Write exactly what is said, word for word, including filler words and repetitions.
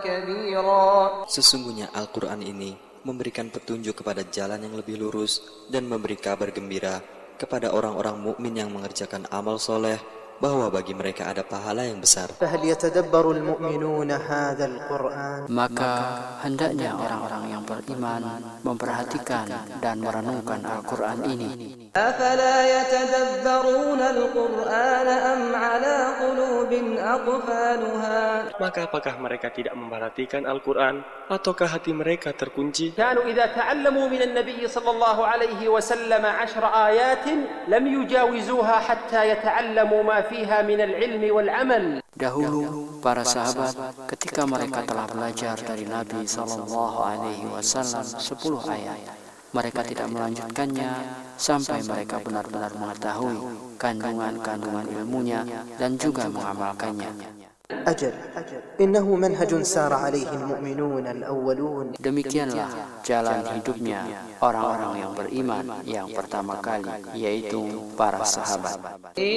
كبيرا. Sesungguhnya Al-Quran ini memberikan petunjuk kepada jalan yang lebih lurus dan memberi kabar gembira kepada orang-orang mukmin yang mengerjakan amal soleh bahwa bagi mereka ada pahala yang besar. فهل يتدبر المؤمنون هذا القرآن؟ Maka hendaknya orang-orang yang beriman memperhatikan dan merenungkan Al-Quran ini. أفلا يتدبرون القرآن أم على قلوب أقفالها. Maka apakah mereka tidak memperhatikan Al-Quran ataukah hati mereka terkunci? كانوا إذا تعلموا من النبي صلى الله عليه وسلم عشر آيات لم يجاوزوها حتى يتعلموا ما فيها من العلم والعمل. Dahulu para sahabat ketika mereka telah belajar dari Nabi Sallallahu Alaihi Wasallam sepuluh ayat, mereka tidak melanjutkannya sampai mereka benar-benar mengetahui kandungan-kandungan ilmunya dan juga mengamalkannya. أجل إنه منهج سار عليه المؤمنون الأولون. Demikianlah jalan hidupnya orang-orang yang beriman yang pertama kali, yaitu para sahabat.